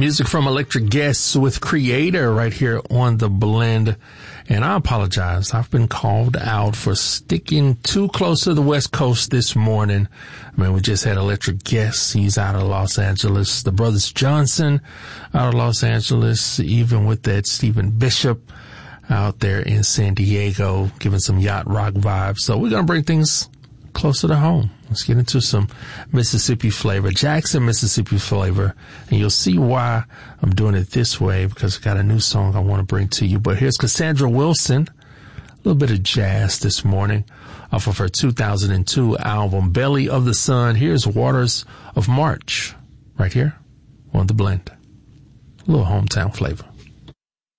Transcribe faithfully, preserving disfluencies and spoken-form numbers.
Music from Electric Guests with Creator right here on The Blend. And I apologize. I've been called out for sticking too close to the West Coast this morning. I mean, we just had Electric Guests. He's out of Los Angeles. The Brothers Johnson out of Los Angeles, even with that Stephen Bishop out there in San Diego, giving some yacht rock vibes. So we're going to bring things closer to home. Let's get into some Mississippi flavor, Jackson, Mississippi flavor. And you'll see why I'm doing it this way, because I got a new song I want to bring to you. But here's Cassandra Wilson, a little bit of jazz this morning off of her two thousand two album, Belly of the Sun. Here's Waters of March right here on The Blend. A little hometown flavor.